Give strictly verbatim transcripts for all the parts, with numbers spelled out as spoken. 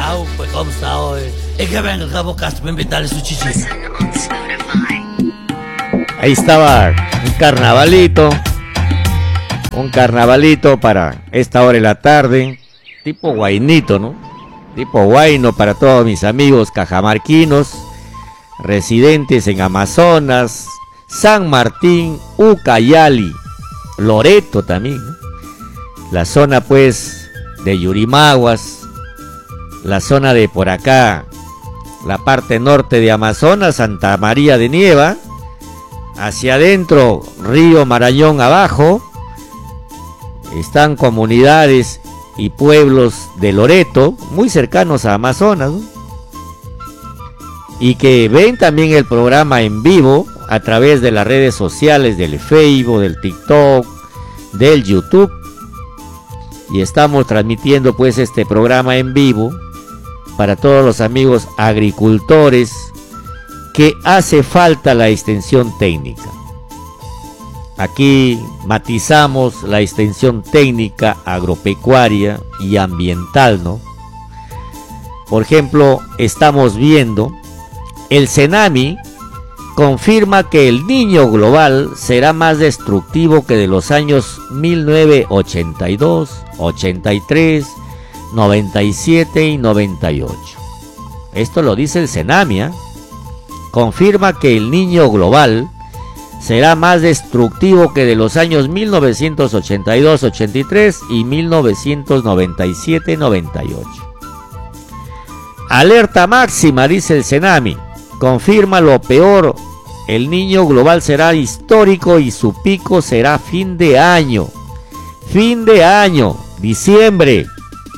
Au, pues ¿cómo está hoy? Es que venga acá buscaste para invitarle su chichi. Ahí estaba un carnavalito, un carnavalito para esta hora de la tarde, tipo guainito, ¿no? Tipo guaino para todos mis amigos cajamarquinos, residentes en Amazonas, San Martín, Ucayali, Loreto también, ¿no? La zona pues de Yurimaguas, la zona de por acá, la parte norte de Amazonas, Santa María de Nieva, hacia adentro, Río Marañón abajo, están comunidades y pueblos de Loreto, muy cercanos a Amazonas, ¿no? Y que ven también el programa en vivo a través de las redes sociales, del Facebook, del TikTok, del YouTube, y estamos transmitiendo pues este programa en vivo para todos los amigos agricultores, que hace falta la extensión técnica. Aquí matizamos la extensión técnica agropecuaria y ambiental, ¿no? Por ejemplo, estamos viendo, el Cenami confirma que el Niño global será más destructivo que de los años mil novecientos ochenta y dos, ochenta y tres, noventa y siete y noventa y ocho. Esto lo dice el Cenami, ¿eh? Confirma que el Niño global será más destructivo que de los años mil novecientos ochenta y dos, ochenta y tres y mil novecientos noventa y siete, noventa y ocho. Alerta máxima, dice el Cenami, confirma lo peor, el Niño global será histórico y su pico será fin de año, fin de año, diciembre.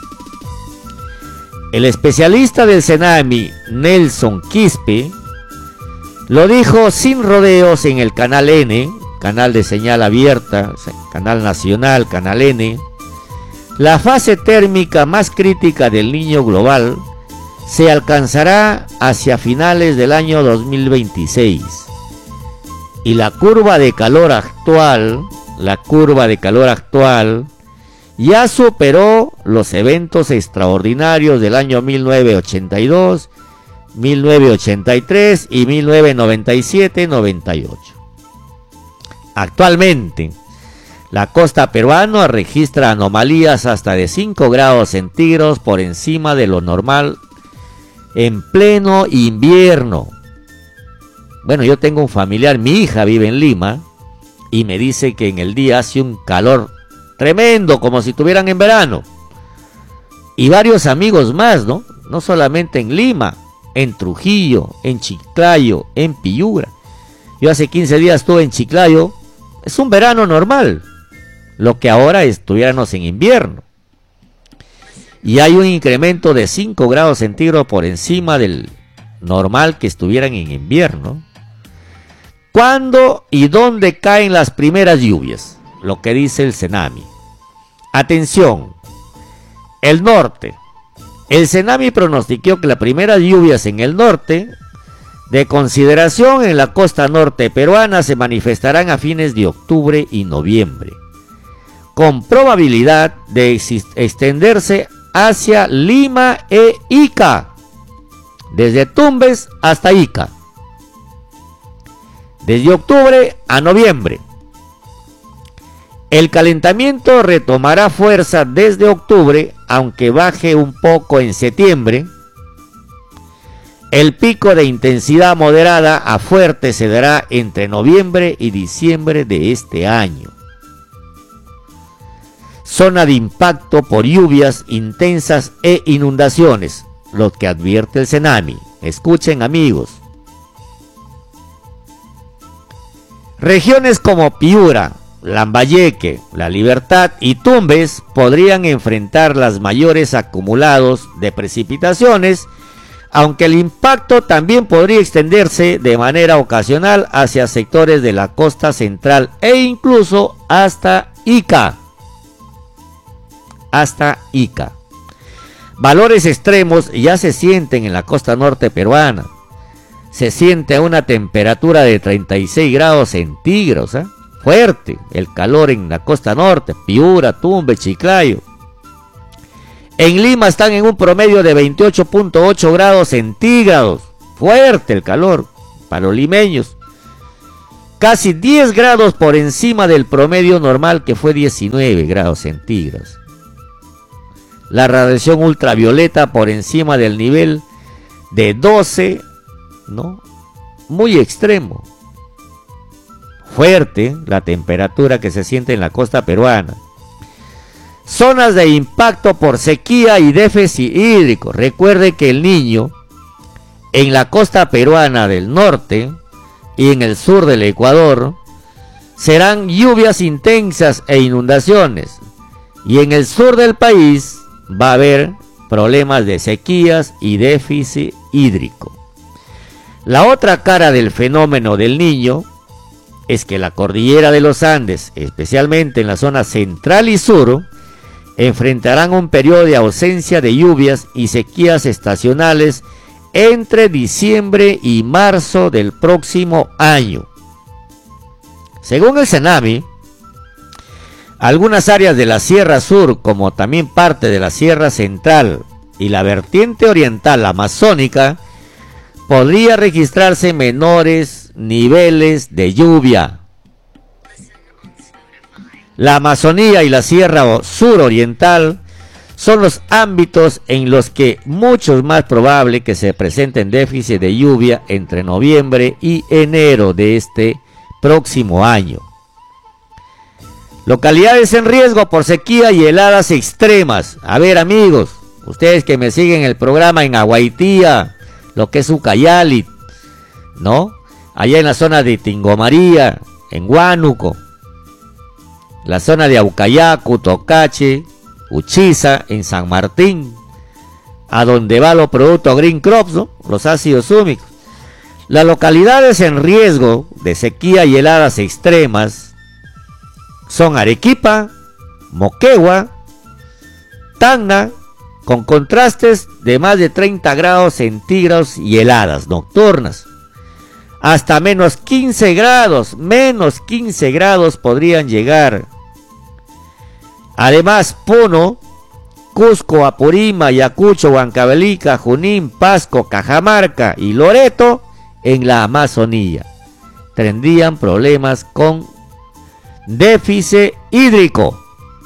El especialista del Cenami, Nelson Quispe, lo dijo sin rodeos en el Canal N, canal de señal abierta, canal nacional, Canal N. La fase térmica más crítica del Niño global se alcanzará hacia finales del año dos mil veintiséis. Y la curva de calor actual, la curva de calor actual, ya superó los eventos extraordinarios del año mil novecientos ochenta y dos, mil novecientos ochenta y tres y mil novecientos noventa y siete, noventa y ocho. Actualmente, la costa peruana registra anomalías hasta de cinco grados centígrados por encima de lo normal en pleno invierno. Bueno, yo tengo un familiar, mi hija vive en Lima, y me dice que en el día hace un calor tremendo, como si estuvieran en verano. Y varios amigos más, ¿no? No solamente en Lima, en Trujillo, en Chiclayo, en Piura. Yo hace quince días estuve en Chiclayo, es un verano normal, lo que ahora estuviéramos en invierno. Y hay un incremento de cinco grados centígrados por encima del normal que estuvieran en invierno. ¿Cuándo y dónde caen las primeras lluvias? Lo que dice el Cenami. Atención, el norte. El Cenami pronosticó que las primeras lluvias en el norte, de consideración en la costa norte peruana, se manifestarán a fines de octubre y noviembre, con probabilidad de extenderse hacia Lima e Ica, desde Tumbes hasta Ica, desde octubre a noviembre. El calentamiento retomará fuerza desde octubre, aunque baje un poco en septiembre. El pico de intensidad moderada a fuerte se dará entre noviembre y diciembre de este año. Zona de impacto por lluvias intensas e inundaciones, lo que advierte el Cenami. Escuchen, amigos. Regiones como Piura, Lambayeque, La Libertad y Tumbes podrían enfrentar las mayores acumulados de precipitaciones, aunque el impacto también podría extenderse de manera ocasional hacia sectores de la costa central e incluso hasta Ica. Hasta Ica. Valores extremos ya se sienten en la costa norte peruana. Se siente una temperatura de treinta y seis grados centígrados, ¿eh? Fuerte el calor en la costa norte, Piura, Tumbes, Chiclayo. En Lima están en un promedio de veintiocho punto ocho grados centígrados. Fuerte el calor para los limeños. Casi diez grados por encima del promedio normal, que fue diecinueve grados centígrados. La radiación ultravioleta por encima del nivel de doce, ¿no? Muy extremo. Fuerte la temperatura que se siente en la costa peruana. Zonas de impacto por sequía y déficit hídrico. Recuerde que el Niño en la costa peruana del norte y en el sur del Ecuador serán lluvias intensas e inundaciones, y en el sur del país va a haber problemas de sequías y déficit hídrico. La otra cara del fenómeno del Niño es que la cordillera de los Andes, especialmente en la zona central y sur, enfrentarán un periodo de ausencia de lluvias y sequías estacionales entre diciembre y marzo del próximo año. Según el CENAMI, algunas áreas de la Sierra Sur, como también parte de la Sierra Central y la vertiente oriental amazónica, podría registrarse menores niveles de lluvia. La Amazonía y la Sierra Suroriental son los ámbitos en los que mucho es más probable que se presenten déficit de lluvia entre noviembre y enero de este próximo año. Localidades en riesgo por sequía y heladas extremas. A ver, amigos, ustedes que me siguen el programa en Aguaitía, lo que es Ucayali, ¿no? Allá en la zona de Tingomaría, en Huánuco, la zona de Aucayacu, Tocache, Uchiza, en San Martín, a donde va los productos Green Crops, ¿no? Los ácidos húmicos. Las localidades en riesgo de sequía y heladas extremas son Arequipa, Moquegua, Tacna, con contrastes de más de treinta grados centígrados y heladas nocturnas. Hasta menos quince grados, menos quince grados podrían llegar. Además, Puno, Cusco, Apurímac, Ayacucho, Huancavelica, Junín, Pasco, Cajamarca y Loreto en la Amazonía tendrían problemas con déficit hídrico.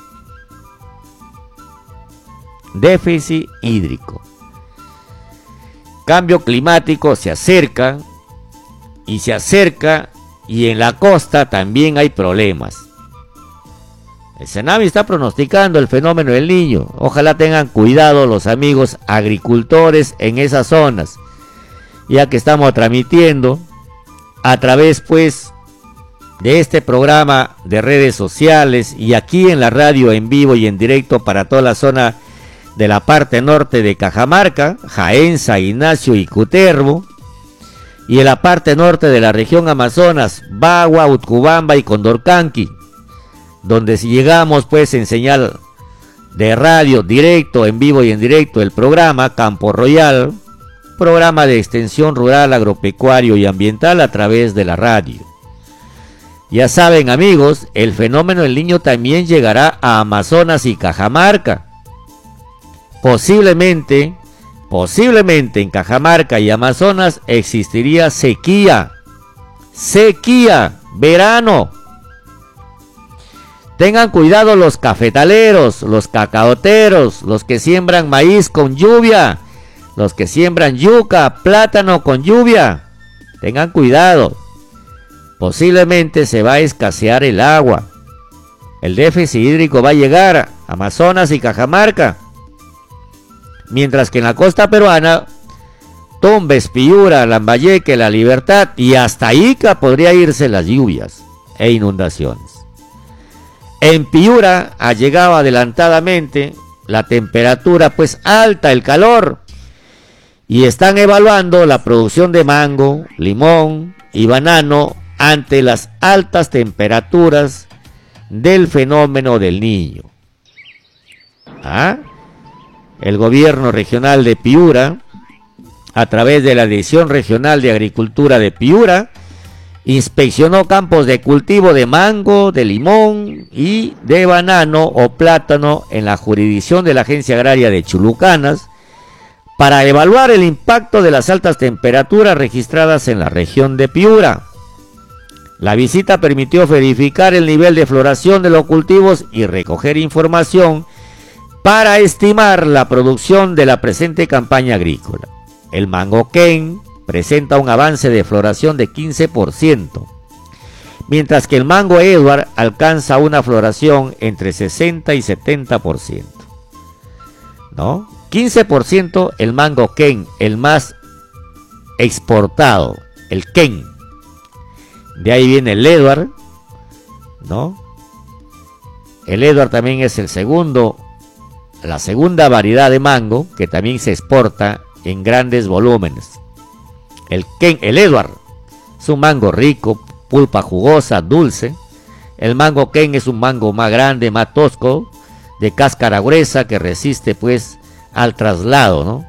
Déficit hídrico. Cambio climático se acerca y se acerca, y en la costa también hay problemas. El CENAMI está pronosticando el fenómeno del Niño. Ojalá tengan cuidado los amigos agricultores en esas zonas, ya que estamos transmitiendo a través pues de este programa de redes sociales y aquí en la radio en vivo y en directo para toda la zona de la parte norte de Cajamarca, Jaén, San Ignacio y Cutervo, y en la parte norte de la región Amazonas, Bagua, Utcubamba y Condorcanqui, donde si llegamos pues en señal de radio directo, en vivo y en directo, el programa Campo Royal, programa de extensión rural, agropecuario y ambiental a través de la radio. Ya saben, amigos, el fenómeno del Niño también llegará a Amazonas y Cajamarca. Posiblemente, posiblemente en Cajamarca y Amazonas existiría sequía. Sequía, verano. Tengan cuidado los cafetaleros, los cacaoteros, los que siembran maíz con lluvia, los que siembran yuca, plátano con lluvia. Tengan cuidado. Posiblemente se va a escasear el agua. El déficit hídrico va a llegar a Amazonas y Cajamarca. Mientras que en la costa peruana, Tumbes, Piura, Lambayeque, La Libertad y hasta Ica podría irse las lluvias e inundaciones. En Piura ha llegado adelantadamente la temperatura pues alta, el calor, y están evaluando la producción de mango, limón y banano ante las altas temperaturas del fenómeno del Niño. ¿Ah? El gobierno regional de Piura, a través de la Dirección Regional de Agricultura de Piura, Inspeccionó campos de cultivo de mango, de limón y de banano o plátano en la jurisdicción de la Agencia Agraria de Chulucanas para evaluar el impacto de las altas temperaturas registradas en la región de Piura. La visita permitió verificar el nivel de floración de los cultivos y recoger información para estimar la producción de la presente campaña agrícola. El mango Ken presenta un avance de floración de quince por ciento, mientras que el mango Edward alcanza una floración entre sesenta y setenta por ciento. ¿No? quince por ciento el mango Ken, el más exportado, el Ken. De ahí viene el Edward, ¿no? El Edward también es el segundo, la segunda variedad de mango que también se exporta en grandes volúmenes. El Ken, el Edward, es un mango rico, pulpa jugosa, dulce. El mango Ken es un mango más grande, más tosco, de cáscara gruesa que resiste pues al traslado, ¿no?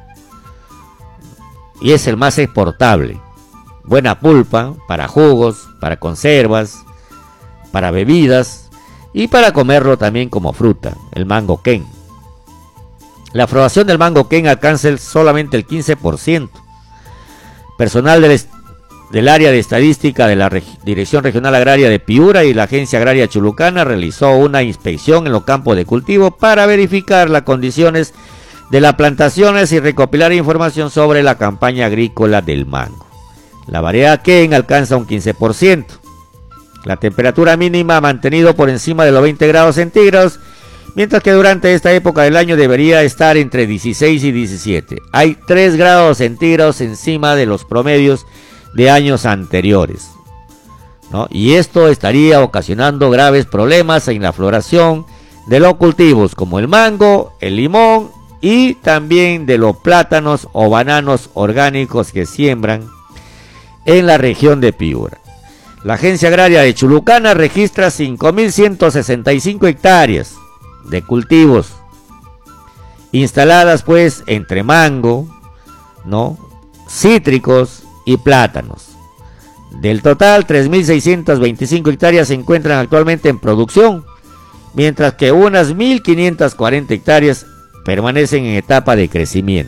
Y es el más exportable. Buena pulpa para jugos, para conservas, para bebidas y para comerlo también como fruta, el mango Ken. La floración del mango Ken alcanza solamente el quince por ciento. Personal del, del área de estadística de la Reg Dirección Regional Agraria de Piura y la Agencia Agraria Chulucana realizó una inspección en los campos de cultivo para verificar las condiciones de las plantaciones y recopilar información sobre la campaña agrícola del mango. La variedad Ken alcanza un quince por ciento. La temperatura mínima ha mantenido por encima de los veinte grados centígrados, mientras que durante esta época del año debería estar entre dieciséis y diecisiete. Hay tres grados centígrados encima de los promedios de años anteriores, ¿no? Y esto estaría ocasionando graves problemas en la floración de los cultivos como el mango, el limón y también de los plátanos o bananos orgánicos que siembran en la región de Piura. La Agencia Agraria de Chulucana registra cinco mil ciento sesenta y cinco hectáreas de cultivos instaladas pues entre mango, ¿no?, cítricos y plátanos. Del total, tres mil seiscientas veinticinco hectáreas se encuentran actualmente en producción, mientras que unas mil quinientas cuarenta hectáreas permanecen en etapa de crecimiento.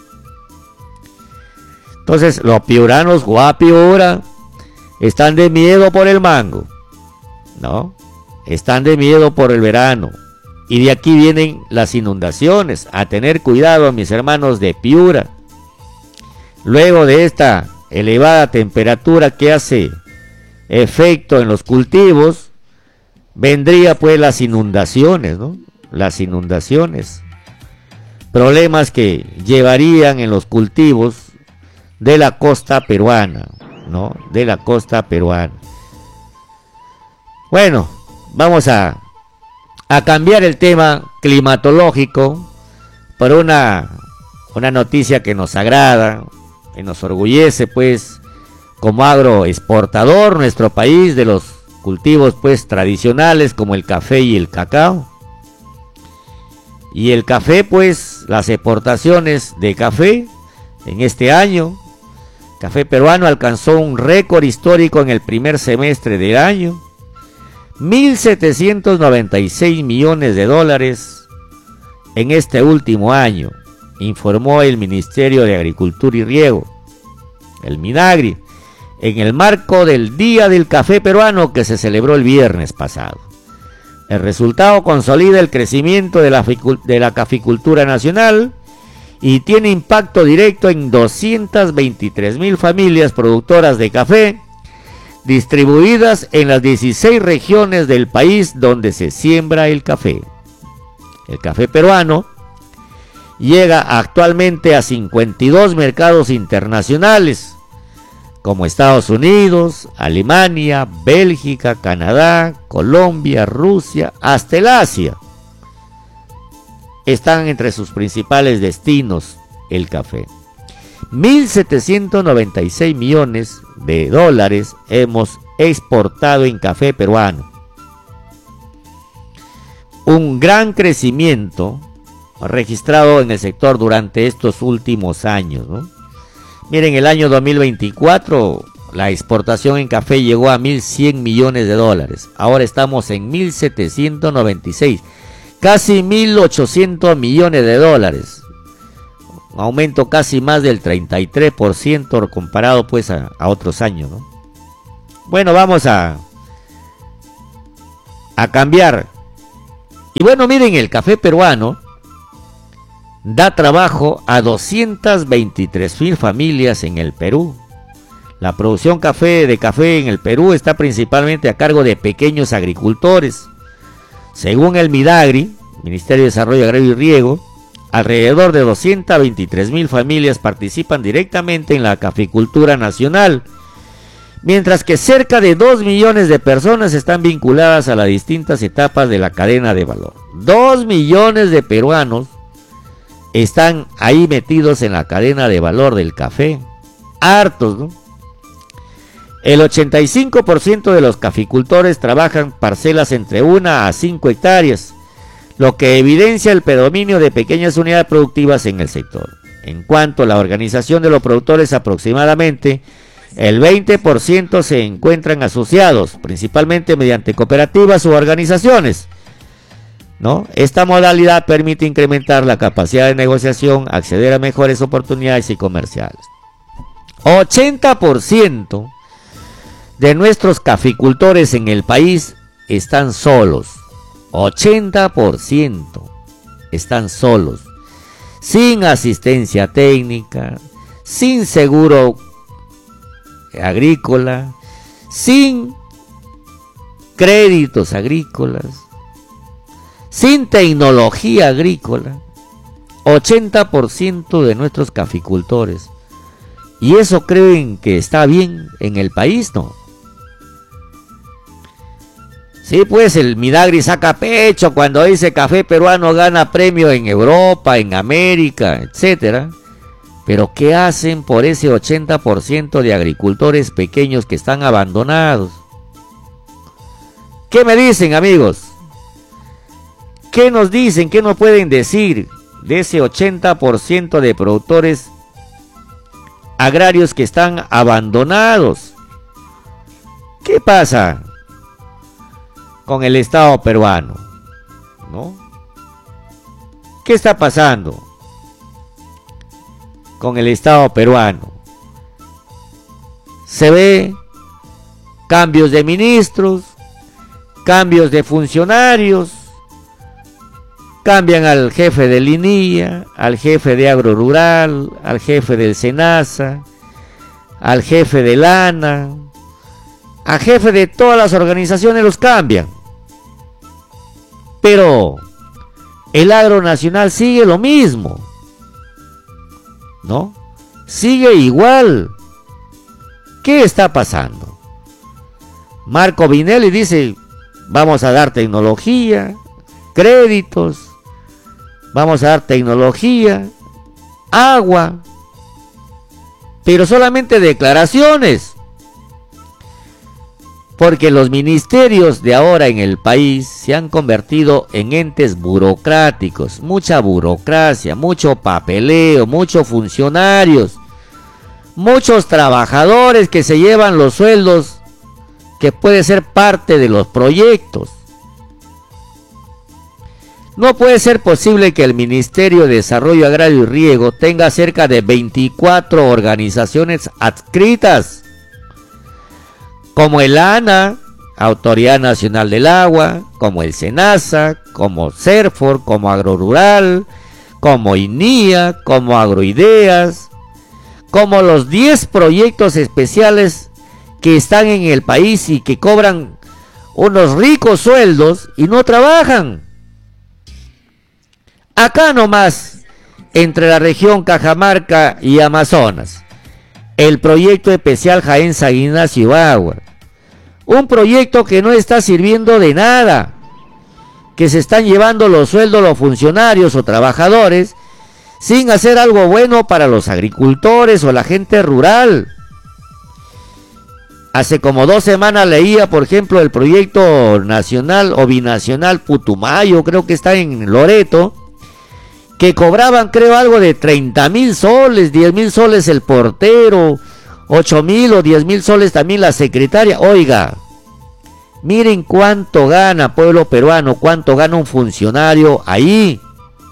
Entonces, los piuranos Guapiura están de miedo por el mango, ¿no? Están de miedo por el verano. Y de aquí vienen las inundaciones. A tener cuidado, mis hermanos de Piura. Luego de esta elevada temperatura que hace efecto en los cultivos, vendría pues las inundaciones, ¿no? Las inundaciones. Problemas que llevarían en los cultivos de la costa peruana, ¿no? De la costa peruana. Bueno, vamos a a cambiar el tema climatológico por una, una noticia que nos agrada, que nos orgullece pues como agroexportador nuestro país de los cultivos pues tradicionales como el café y el cacao. Y el café pues, las exportaciones de café en este año, café peruano alcanzó un récord histórico en el primer semestre del año. mil setecientos noventa y seis millones de dólares en este último año, informó el Ministerio de Agricultura y Riego, el MINAGRI, en el marco del Día del Café Peruano que se celebró el viernes pasado. El resultado consolida el crecimiento de la, de la caficultura nacional y tiene impacto directo en doscientas veintitrés mil familias productoras de café, distribuidas en las dieciséis regiones del país donde se siembra el café. El café peruano llega actualmente a cincuenta y dos mercados internacionales, como Estados Unidos, Alemania, Bélgica, Canadá, Colombia, Rusia, hasta el Asia. Están entre sus principales destinos el café. mil setecientos noventa y seis millones de dólares hemos exportado en café peruano. Un gran crecimiento registrado en el sector durante estos últimos años, ¿no? Miren, el año dos mil veinticuatro la exportación en café llegó a mil cien millones de dólares. Ahora estamos en mil setecientos noventa y seis, casi mil ochocientos millones de dólares. Un aumento casi más del treinta y tres por ciento comparado pues a, a otros años, ¿no? Bueno, vamos a, a cambiar. Y bueno, miren, el café peruano da trabajo a doscientas veintitrés mil familias en el Perú. La producción café de café en el Perú está principalmente a cargo de pequeños agricultores. Según el Midagri, Ministerio de Desarrollo Agrario y Riego, alrededor de doscientas veintitrés mil familias participan directamente en la caficultura nacional, mientras que cerca de dos millones de personas están vinculadas a las distintas etapas de la cadena de valor. dos millones de peruanos están ahí metidos en la cadena de valor del café. Hartos, ¿no? El ochenta y cinco por ciento de los caficultores trabajan parcelas entre una a cinco hectáreas, lo que evidencia el predominio de pequeñas unidades productivas en el sector. En cuanto a la organización de los productores, aproximadamente el veinte por ciento se encuentran asociados, principalmente mediante cooperativas u organizaciones, ¿no? Esta modalidad permite incrementar la capacidad de negociación, acceder a mejores oportunidades y comerciales. ochenta por ciento de nuestros caficultores en el país están solos. ochenta por ciento están solos, sin asistencia técnica, sin seguro agrícola, sin créditos agrícolas, sin tecnología agrícola. ochenta por ciento de nuestros caficultores. ¿Y eso creen que está bien en el país? No. Sí, pues el Midagri saca pecho cuando dice café peruano gana premio en Europa, en América, etcétera. Pero ¿qué hacen por ese ochenta por ciento de agricultores pequeños que están abandonados? ¿Qué me dicen, amigos? ¿Qué nos dicen? ¿Qué nos pueden decir de ese ochenta por ciento de productores agrarios que están abandonados? ¿Qué pasa con el Estado peruano? ¿No? ¿Qué está pasando con el Estado peruano? Se ve cambios de ministros, cambios de funcionarios, cambian al jefe del INIA, al jefe de Agro Rural, al jefe del SENASA, al jefe del ANA, al jefe de todas las organizaciones, los cambian. Pero el agro nacional sigue lo mismo, ¿no? Sigue igual. ¿Qué está pasando? Marco Vinelli dice, vamos a dar tecnología, créditos, vamos a dar tecnología, agua, pero solamente declaraciones, porque los ministerios de ahora en el país se han convertido en entes burocráticos, mucha burocracia, mucho papeleo, muchos funcionarios, muchos trabajadores que se llevan los sueldos que puede ser parte de los proyectos. No puede ser posible que el Ministerio de Desarrollo Agrario y Riego tenga cerca de veinticuatro organizaciones adscritas, como el ANA, Autoridad Nacional del Agua, como el SENASA, como CERFOR, como Agrorural, como INIA, como Agroideas, como los diez proyectos especiales que están en el país y que cobran unos ricos sueldos y no trabajan. Acá nomás, entre la región Cajamarca y Amazonas, el proyecto especial Jaén San Ignacio Agua, un proyecto que no está sirviendo de nada, que se están llevando los sueldos los funcionarios o trabajadores sin hacer algo bueno para los agricultores o la gente rural. Hace como dos semanas leía, por ejemplo, el proyecto nacional o binacional Putumayo, creo que está en Loreto, que cobraban, creo, algo de treinta mil soles, diez mil soles el portero, ocho mil o diez mil soles también la secretaria. Oiga, miren cuánto gana pueblo peruano, cuánto gana un funcionario ahí.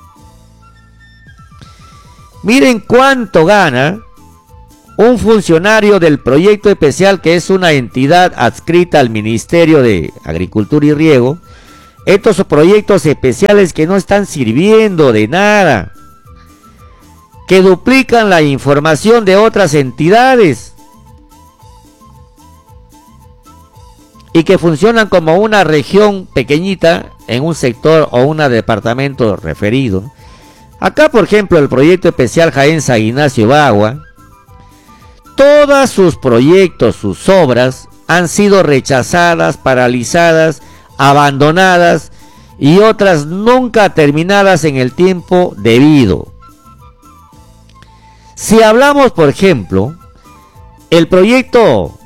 Miren cuánto gana un funcionario del proyecto especial, que es una entidad adscrita al Ministerio de Agricultura y Riego. Estos proyectos especiales que no están sirviendo de nada, que duplican la información de otras entidades y que funcionan como una región pequeñita en un sector o un departamento referido. Acá, por ejemplo, el proyecto especial Jaén San Ignacio Bagua, todos sus proyectos, sus obras han sido rechazadas, paralizadas, abandonadas y otras nunca terminadas en el tiempo debido. Si hablamos, por ejemplo, el proyecto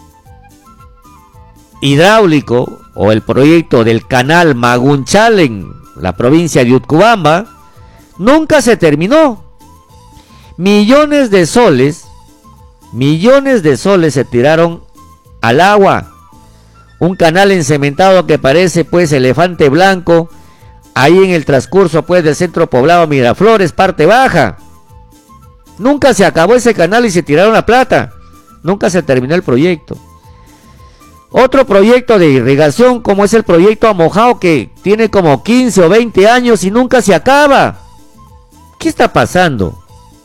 hidráulico o el proyecto del canal Magunchal en la provincia de Utcubamba, nunca se terminó. Millones de soles, millones de soles se tiraron al agua. Un canal encementado que parece pues elefante blanco, ahí en el transcurso pues del centro poblado Miraflores, parte baja. Nunca se acabó ese canal y se tiraron la plata. Nunca se terminó el proyecto. Otro proyecto de irrigación, como es el proyecto Amojao, que tiene como quince o veinte años y nunca se acaba. ¿Qué está pasando?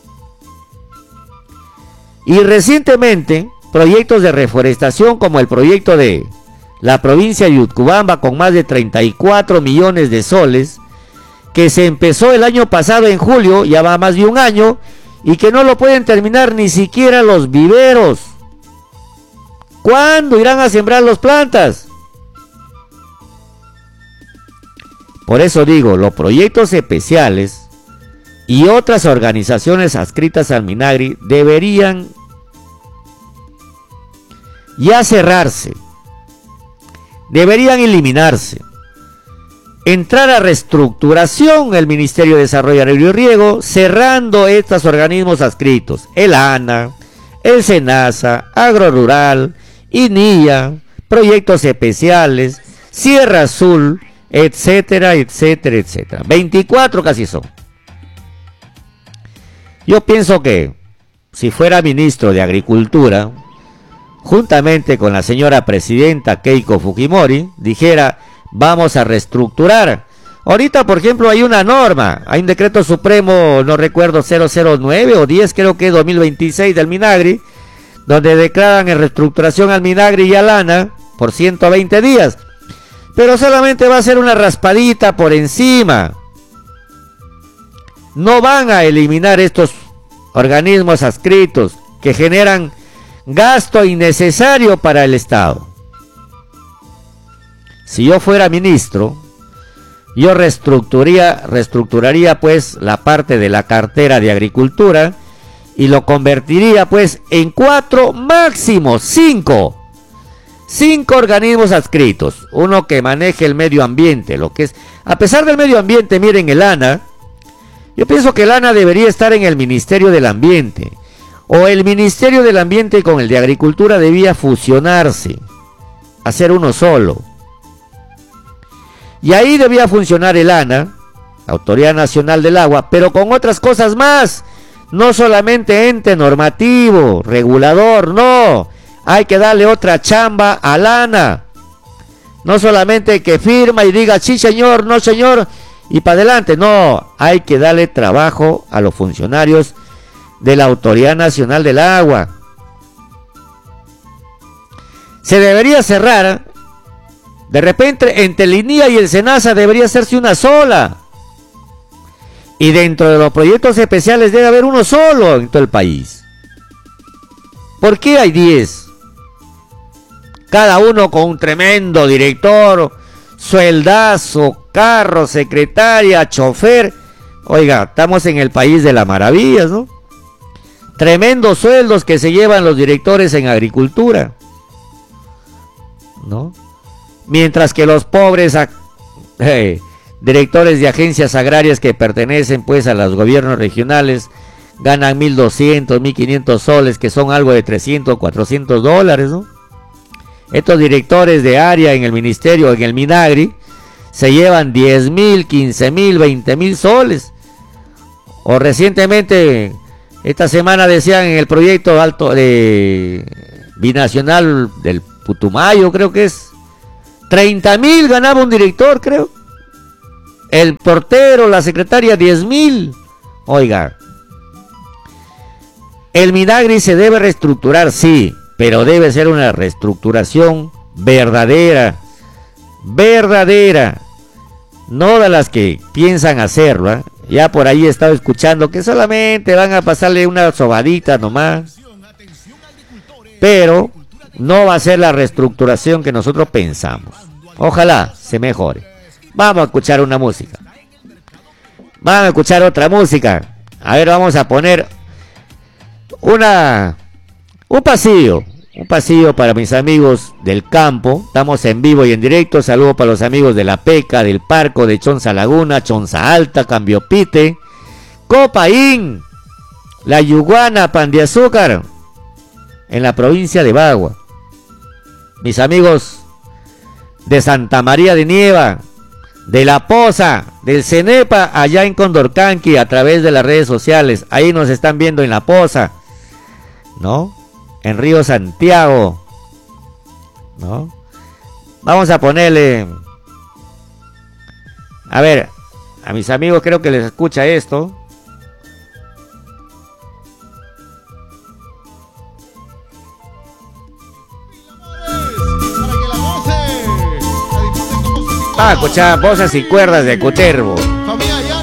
Y recientemente, proyectos de reforestación como el proyecto de la provincia de Utcubamba con más de treinta y cuatro millones de soles, que se empezó el año pasado en julio, ya va más de un año, y que no lo pueden terminar ni siquiera los viveros. ¿Cuándo irán a sembrar las plantas? Por eso digo, los proyectos especiales y otras organizaciones adscritas al Minagri deberían ya cerrarse, deberían eliminarse, entrar a reestructuración el Ministerio de Desarrollo Agrario y Riego, cerrando estos organismos adscritos, el ANA, el SENASA, Agrorural, INIA, proyectos especiales, Sierra Azul, etcétera, etcétera, etcétera. veinticuatro casi son. Yo pienso que si fuera ministro de Agricultura, juntamente con la señora presidenta Keiko Fujimori, dijera, vamos a reestructurar. Ahorita, por ejemplo, hay una norma, hay un decreto supremo, no recuerdo, cero cero nueve o diez, creo que es dos mil veintiséis del Minagri, donde declaran en reestructuración al Minagri y al ANA por ciento veinte días. Pero solamente va a ser una raspadita por encima. No van a eliminar estos organismos adscritos que generan gasto innecesario para el Estado. Si yo fuera ministro, yo reestructuraría, reestructuraría pues la parte de la cartera de Agricultura y lo convertiría pues en cuatro, máximo cinco. Cinco organismos adscritos. Uno que maneje el medio ambiente, lo que es, a pesar del medio ambiente, miren el ANA. Yo pienso que el ANA debería estar en el Ministerio del Ambiente. O el Ministerio del Ambiente con el de Agricultura debía fusionarse, hacer uno solo. Y ahí debía funcionar el ANA, Autoridad Nacional del Agua, pero con otras cosas más. No solamente ente normativo, regulador, no. Hay que darle otra chamba al ANA. No solamente que firma y diga, sí señor, no señor, y para adelante. No, hay que darle trabajo a los funcionarios de la Autoridad Nacional del Agua. Se debería cerrar. De repente, entre el INIA y el SENASA debería hacerse una sola. Y dentro de los proyectos especiales debe haber uno solo en todo el país. ¿Por qué hay diez? Cada uno con un tremendo director, sueldazo, carro, secretaria, chofer. Oiga, estamos en el país de las maravillas, ¿no? Tremendos sueldos que se llevan los directores en agricultura, ¿no? Mientras que los pobres eh, directores de agencias agrarias que pertenecen pues a los gobiernos regionales ganan mil doscientos, mil quinientos soles, que son algo de trescientos, cuatrocientos dólares, ¿no? Estos directores de área en el ministerio, en el Minagri, se llevan diez mil, quince mil, veinte mil soles. O recientemente, esta semana decían en el proyecto alto de binacional del Putumayo, creo que es, treinta mil ganaba un director, creo. El portero, la secretaria, diez mil. Oiga, el Minagri se debe reestructurar, sí, pero debe ser una reestructuración verdadera, verdadera, no de las que piensan hacerlo, ¿eh? Ya por ahí he estado escuchando que solamente van a pasarle una sobadita nomás, pero no va a ser la reestructuración que nosotros pensamos. Ojalá se mejore. Vamos a escuchar una música. Vamos a escuchar otra música. A ver, vamos a poner una un pasillo. Un pasillo para mis amigos del campo. Estamos en vivo y en directo. Saludos para los amigos de La Peca, del Parco, de Chonza Laguna, Chonza Alta, Cambiopite, Copaín, La Yuguana, Pan de Azúcar, en la provincia de Bagua. Mis amigos de Santa María de Nieva, de La Poza, del Cenepa, allá en Condorcanqui, a través de las redes sociales. Ahí nos están viendo en La Poza, ¿no? En Río Santiago, ¿no? Vamos a ponerle, a ver, a mis amigos creo que les escucha esto. Ah, escuchar voces y cuerdas de Cutervo.